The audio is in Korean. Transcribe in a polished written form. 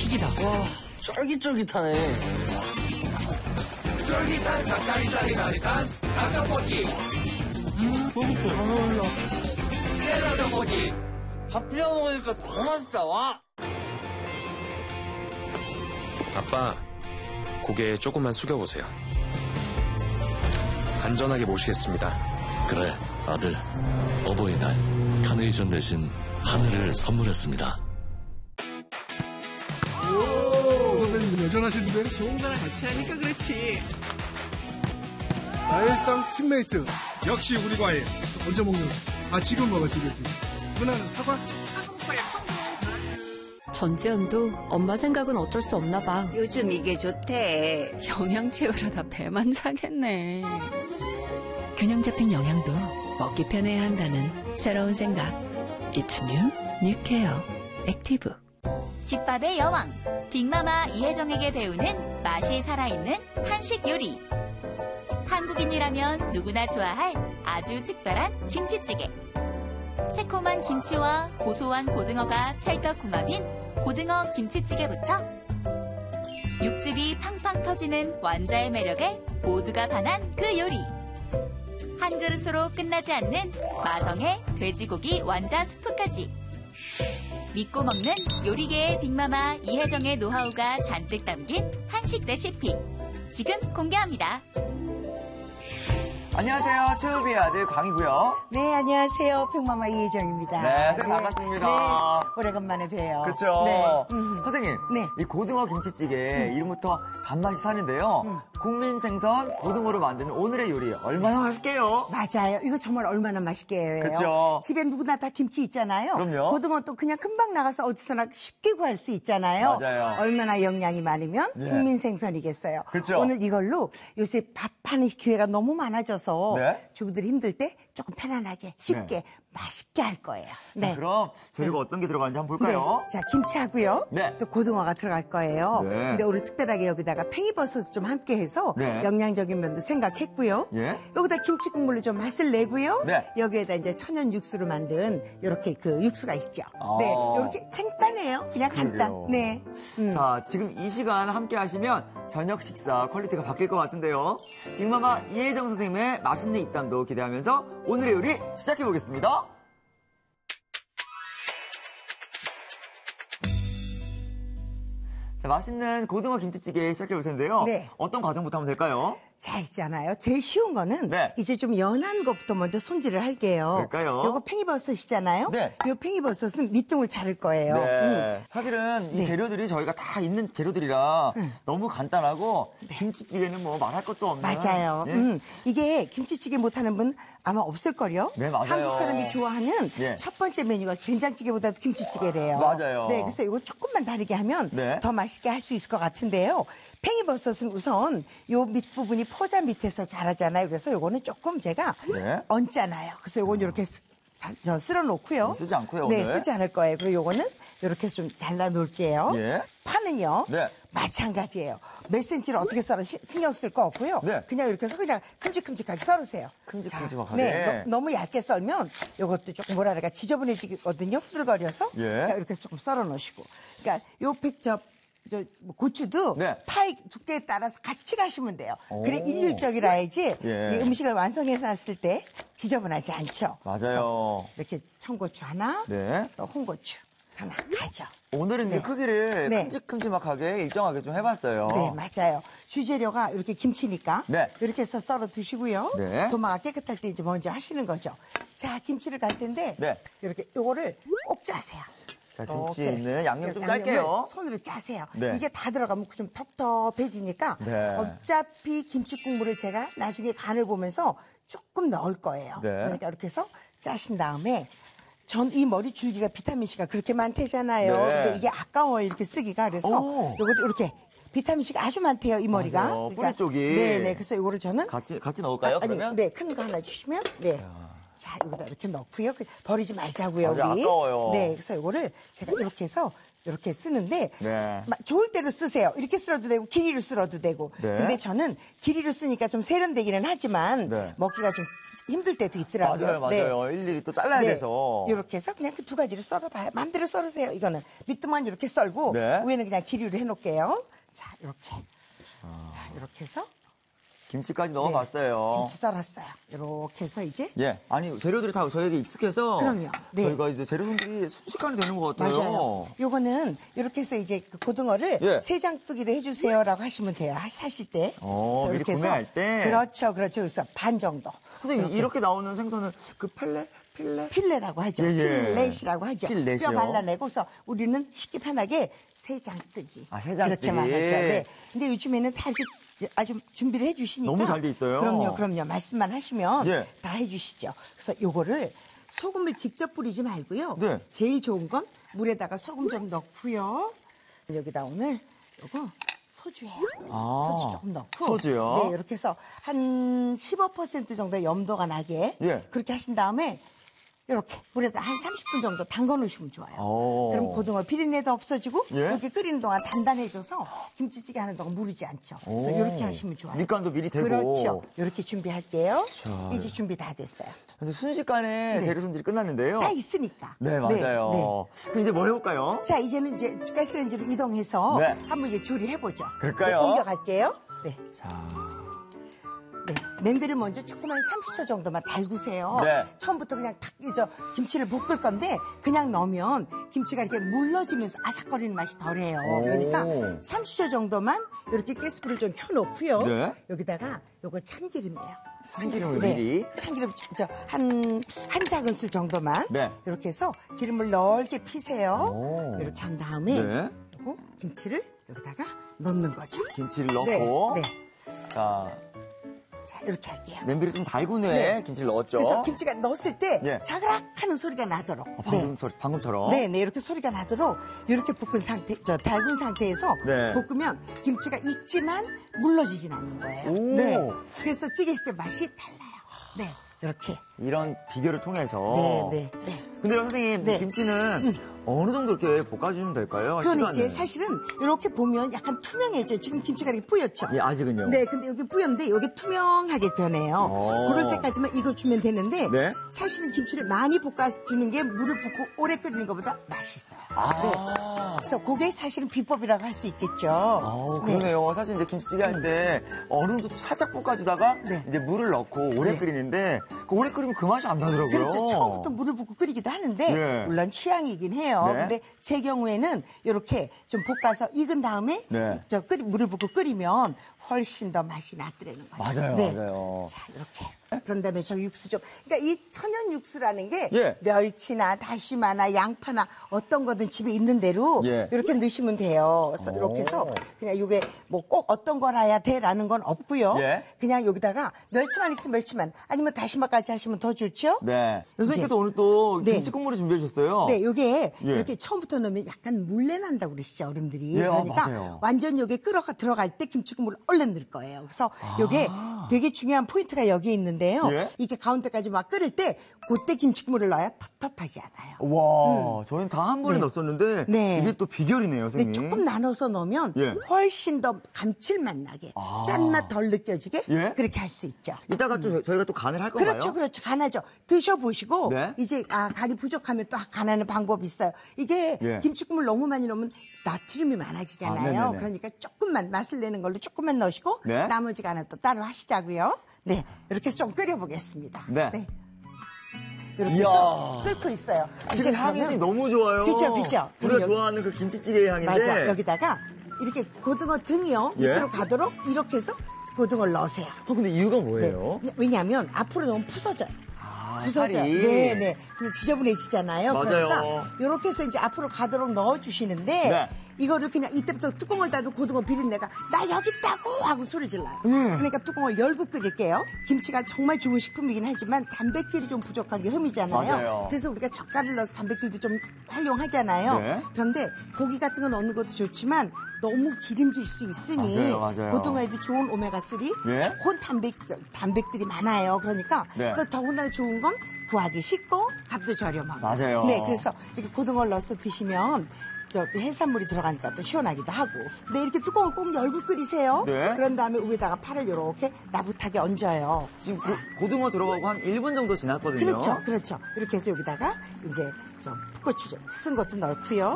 튀기다. 와, 쫄깃쫄깃하네. 쫄깃한 닭다리살이 가득한 닭떡볶이. 배고파. 스테라 떡볶이. 밥 비벼 먹으니까 더 맛있다, 와. 아빠, 고개 조금만 숙여보세요. 안전하게 모시겠습니다. 그래, 아들. 어버이날 카네이션 대신 하늘을 선물했습니다. 오, 선배님 여전하신데? 좋은 거랑 같이 하니까 그렇지. 나일상 팀메이트. 역시 우리 과일. 언제 먹는 거? 아, 지금 먹어, 지금. 누나는 사과? 사과 먹어야 평소하지. 전지현도 엄마 생각은 어쩔 수 없나 봐. 요즘 이게 좋대. 영양 채우려다 배만 차겠네. 균형 잡힌 영양도 먹기 편해야 한다는 새로운 생각. It's new, new care. 액티브. 집밥의 여왕 빅마마 이혜정에게 배우는 맛이 살아있는 한식 요리. 한국인이라면 누구나 좋아할 아주 특별한 김치찌개. 새콤한 김치와 고소한 고등어가 찰떡궁합인 고등어 김치찌개부터 육즙이 팡팡 터지는 완자의 매력에 모두가 반한 그 요리. 한 그릇으로 끝나지 않는 마성의 돼지고기 완자 수프까지. 믿고 먹는 요리계의 빅마마 이혜정의 노하우가 잔뜩 담긴 한식 레시피. 지금 공개합니다. 안녕하세요. 최우비의 아들 광이고요. 네, 안녕하세요. 빅마마 이혜정입니다. 네, 선생님 반갑습니다. 네, 오래간만에 봬요. 그렇죠. 네. 선생님, 네. 이 고등어 김치찌개 이름부터 밥맛이 사는데요. 국민 생선 고등어로 만드는 오늘의 요리 얼마나 맛있게요? 맞아요. 이거 정말 얼마나 맛있게 해요. 그렇죠. 집에 누구나 다 김치 있잖아요. 그럼요. 고등어 또 그냥 금방 나가서 어디서나 쉽게 구할 수 있잖아요. 맞아요. 얼마나 영양이 많으면 네. 국민 생선이겠어요. 그렇죠. 오늘 이걸로 요새 밥하는 기회가 너무 많아져서 네. 주부들이 힘들 때 조금 편안하게 쉽게 맛있게 할 거예요. 자, 그럼 재료가 어떤 게 들어가는지 한번 볼까요? 네. 자, 김치하고요. 네. 또 고등어가 들어갈 거예요. 네. 근데 오늘 특별하게 여기다가 팽이버섯 좀 함께 해서 네. 영양적인 면도 생각했고요. 예. 여기다 김치 국물로 좀 맛을 내고요. 네. 여기에다 이제 천연 육수를 만든 이렇게 그 육수가 있죠. 아. 네. 이렇게 간단해요. 그냥 간단. 그러게요. 네. 자, 지금 이 시간 함께 하시면 저녁 식사 퀄리티가 바뀔 것 같은데요. 빅마마 이혜정 선생님의 맛있는 입담도 기대하면서 오늘의 요리 시작해 보겠습니다. 자, 맛있는 고등어 김치찌개 시작해 볼 텐데요. 네. 어떤 과정부터 하면 될까요? 자, 있잖아요. 제일 쉬운 거는 네. 이제 좀 연한 것부터 먼저 손질을 할게요. 그럴까요? 요거 팽이버섯이잖아요. 네. 요 팽이버섯은 밑둥을 자를 거예요. 네. 사실은 이 네. 재료들이 저희가 다 있는 재료들이라 너무 간단하고 김치찌개는 뭐 말할 것도 없는. 맞아요. 예. 이게 김치찌개 못하는 분 아마 없을걸요? 네, 맞아요. 한국 사람이 좋아하는 예. 첫 번째 메뉴가 된장찌개보다도 김치찌개래요. 맞아요. 네, 그래서 이거 조금만 다르게 하면 네. 더 맛있게 할 수 있을 것 같은데요. 팽이버섯은 우선 요 밑부분이 포자 밑에서 자라잖아요. 그래서 요거는 조금 제가 네. 얹잖아요. 그래서 요건 이렇게 쓸어 놓고요. 쓰지 않고요, 네, 오늘. 쓰지 않을 거예요. 그리고 요거는 이렇게 좀 잘라 놓을게요. 예. 파는요. 네. 마찬가지예요. 몇 센치를 어떻게 썰어 신경 쓸 거 없고요. 네. 그냥 이렇게 해서 그냥 큼직큼직하게 썰으세요. 큼직큼직하게. 네, 너무 얇게 썰면 이것도 조금 뭐라 그럴까 지저분해지거든요. 후들거려서. 예. 그러니까 이렇게 해서 조금 썰어 놓으시고. 그러니까 요 고추도 네. 파의 두께에 따라서 같이 가시면 돼요. 오. 그래 일률적이라야지 예. 이 음식을 완성해서 놨을 때 지저분하지 않죠. 맞아요. 그래서 이렇게 청고추 하나, 네. 또 홍고추 하나 가죠. 오늘은 이제 네. 크기를 네. 큼직큼직하게 일정하게 좀 해봤어요. 네, 맞아요. 주재료가 이렇게 김치니까 네. 이렇게 해서 썰어 두시고요. 네. 도마가 깨끗할 때 이제 먼저 하시는 거죠. 자, 김치를 갈 텐데 네. 이렇게 요거를 꼭 짜세요. 자, 김치에 이렇게. 있는 양념 좀 양념을 짤게요. 손으로 짜세요. 네. 이게 다 들어가면 좀 텁텁해지니까 네. 어차피 김치 국물을 제가 나중에 간을 보면서 조금 넣을 거예요. 네. 그러니까 이렇게 해서 짜신 다음에 전 이 머리 줄기가 비타민C가 그렇게 많대잖아요. 네. 근데 이게 아까워요. 이렇게 쓰기가. 그래서 오. 요것도 이렇게 비타민C가 아주 많대요. 이 머리가. 맞아요. 뿌리 쪽이. 네네. 그래서 요거를 저는 같이 넣을까요, 아니, 그러면? 네. 큰 거 하나 주시면 네. 자, 여기다 이렇게 넣고요. 버리지 말자고요, 맞아, 우리. 아까워요. 네, 그래서 이거를 제가 이렇게 해서 이렇게 쓰는데 네. 좋을 대로 쓰세요. 이렇게 쓸어도 되고 길이로 쓸어도 되고. 네. 근데 저는 길이로 쓰니까 좀 세련되기는 하지만 네. 먹기가 좀 힘들 때도 있더라고요. 맞아요. 일일이 또 잘라야 돼서. 이렇게 해서 그냥 그 두 가지를 썰어봐요. 마음대로 썰으세요. 이거는 밑도만 이렇게 썰고 네. 위에는 그냥 길이로 해놓을게요. 자, 이렇게. 자, 이렇게 해서 김치까지 넣어봤어요. 김치 썰었어요. 이렇게 해서 이제 예, 아니 재료들이 다 저에게 익숙해서 그럼요. 네. 저희가 이제 재료들이 순식간에 되는 것 같아요. 맞아요. 요거는 이렇게 해서 이제 그 고등어를 예. 세 장뜨기로 해주세요라고 하시면 돼요. 사실 때. 그래서 미리 이렇게 해서 구매할 때? 그렇죠. 그래서 반 정도. 선생님 이렇게 나오는 생선은 그 필레? 필레라고 하죠. 예, 예. 필렛이라고 하죠. 필렛이요? 뼈 발라내고서 우리는 쉽게 편하게 세 장뜨기. 아, 세 장뜨기. 이렇게만 하죠. 네. 근데 요즘에는 다 이렇게 아주 준비를 해주시니까. 너무 잘 돼 있어요. 그럼요. 말씀만 하시면 예. 다 해주시죠. 그래서 요거를 소금을 직접 뿌리지 말고요. 네. 제일 좋은 건 물에다가 소금 좀 넣고요. 여기다 오늘 요거 소주예요. 소주 조금 넣고. 소주요? 네, 이렇게 해서 한 15% 정도 염도가 나게 예. 그렇게 하신 다음에 이렇게 물에다 한 30분 정도 담궈 놓으시면 좋아요. 그럼 고등어 비린내도 없어지고 예? 이렇게 끓이는 동안 단단해져서 김치찌개 하는 동안 무르지 않죠. 그래서 이렇게 하시면 좋아요. 밑간도 미리 되고. 그렇죠. 이렇게 준비할게요. 자, 이제 준비 다 됐어요. 그래서 순식간에 네. 재료 손질이 끝났는데요. 다 있으니까. 네, 맞아요. 그럼 이제 뭘 해볼까요? 자, 이제는 이제 가스레인지로 이동해서 네. 한번 이제 조리해보죠. 그럴까요? 네, 옮겨갈게요. 네. 자, 네. 냄비를 먼저 조그만 30초 정도만 달구세요. 네. 처음부터 그냥 탁 김치를 볶을 건데 그냥 넣으면 김치가 이렇게 물러지면서 아삭거리는 맛이 덜해요. 그러니까 30초 정도만 이렇게 가스불을 좀 켜놓고요. 네. 여기다가 요거 참기름이에요. 참기름을 네. 미리. 참기름 한 작은술 정도만 네. 이렇게 해서 기름을 넓게 피세요. 이렇게 한 다음에 네. 요거 김치를 여기다가 넣는 거죠. 김치를 넣고. 네. 자, 자, 이렇게 할게요. 냄비를 좀 달군 후에 네. 김치를 넣었죠. 그래서 김치가 넣었을 때 예. 자그락 하는 소리가 나도록. 방금처럼. 네, 이렇게 소리가 나도록 이렇게 볶은 달군 상태에서 네. 볶으면 김치가 익지만 물러지진 않는 거예요. 오. 네. 그래서 찌개 했을 때 맛이 달라요. 네, 이렇게. 이런 비결을 통해서. 네. 근데 선생님, 네. 김치는 어느 정도 이렇게 볶아주면 될까요? 그건 시간은? 이제 사실은 이렇게 보면 약간 투명해져요. 지금 김치가 이렇게 뿌옇죠? 예, 아직은요. 네, 근데 여기 뿌연데 여기 투명하게 변해요. 그럴 때까지만 익어주면 되는데 네. 사실은 김치를 많이 볶아주는 게 물을 붓고 오래 끓이는 것보다 맛있어요. 네. 그래서 그게 사실은 비법이라고 할 수 있겠죠. 그러네요. 사실 이제 김치찌개 할 때 어느 정도 살짝 볶아주다가 네. 이제 물을 넣고 오래 네. 끓이는데 그 오래 끓이면 그 맛이 안 나더라고요. 그렇죠. 처음부터 물을 붓고 끓이기도 하는데 네. 물론 취향이긴 해요. 네. 근데 제 경우에는 이렇게 좀 볶아서 익은 다음에 네. 물을 붓고 끓이면 훨씬 더 맛이 나더라는 거죠. 맞아요, 네. 맞아요. 자, 이렇게. 그런 다음에 저 육수 좀. 그러니까 이 천연 육수라는 게 예. 멸치나 다시마나 양파나 어떤 거든 집에 있는 대로 예. 이렇게 넣으시면 돼요. 그래서 이렇게 해서 그냥 이게 뭐 꼭 어떤 걸 해야 돼라는 건 없고요. 예. 그냥 여기다가 멸치만 있으면 멸치만 아니면 다시마까지 하시면 더 좋죠. 네. 선생님께서 이제. 오늘 또 네. 김치 국물을 준비해 주셨어요. 네, 요게 예. 이렇게 처음부터 넣으면 약간 물내 난다고 그러시죠, 어른들이. 예, 그러니까 맞아요. 완전 요게 들어갈 때 김치국물을 얼른 넣을 거예요. 그래서 요게 되게 중요한 포인트가 여기에 있는데요. 예? 이게 가운데까지 막 끓일 때 그때 김치국물을 넣어야 텁텁하지 않아요. 와, 저는 다 한 번에 네. 넣었었는데 네. 이게 또 비결이네요, 근데 선생님. 조금 나눠서 넣으면 예. 훨씬 더 감칠맛 나게 짠맛 덜 느껴지게 예? 그렇게 할 수 있죠. 이따가 또 저희가 또 간을 할 건가요? 그렇죠. 간하죠. 드셔보시고 네. 이제 간이 부족하면 또 간하는 방법이 있어요. 이게 예. 김치국물 너무 많이 넣으면 나트륨이 많아지잖아요. 네네네. 그러니까 조금만 맛을 내는 걸로 조금만 넣으시고 네. 나머지 간은 또 따로 하시자고요. 네, 이렇게 해서 좀 끓여보겠습니다. 네. 이렇게 이야. 해서 끓고 있어요. 지금 향이 너무 좋아요. 그죠. 우리가 그럼 좋아하는 그 김치찌개의 향인데. 맞아. 여기다가 이렇게 고등어 등이요. 예? 밑으로 가도록 이렇게 해서 고등어를 넣으세요. 근데 이유가 뭐예요? 네. 왜냐하면 앞으로 넣으면 부서져요. 부서져요. 살이. 네네. 근데 지저분해지잖아요. 맞아요. 그러니까 이렇게 해서 이제 앞으로 가도록 넣어주시는데 네. 이거를 그냥 이때부터 뚜껑을 닫고 고등어 비린내가 나 여기 있다고 하고 소리 질러요. 예. 그러니까 뚜껑을 열고 끓일게요. 김치가 정말 좋은 식품이긴 하지만 단백질이 좀 부족한 게 흠이잖아요. 맞아요. 그래서 우리가 젓갈을 넣어서 단백질도 좀 활용하잖아요. 네. 그런데 고기 같은 거 넣는 것도 좋지만 너무 기름질 수 있으니 맞아요. 고등어에도 좋은 오메가3, 예? 좋은 단백들이 많아요. 그러니까 네. 또 더군다나 좋은 건 구하기 쉽고 값도 저렴하고. 맞아요. 네, 그래서 이렇게 고등어를 넣어서 드시면 저 해산물이 들어가니까 또 시원하기도 하고. 네, 이렇게 뚜껑을 꼭 열고 끓이세요. 네. 그런 다음에 위에다가 파를 이렇게 나붓하게 얹어요. 지금 고등어 들어가고 한 1분 정도 지났거든요. 그렇죠, 그렇죠. 이렇게 해서 여기다가 이제 좀 풋고추 쓴 것도 넣고요.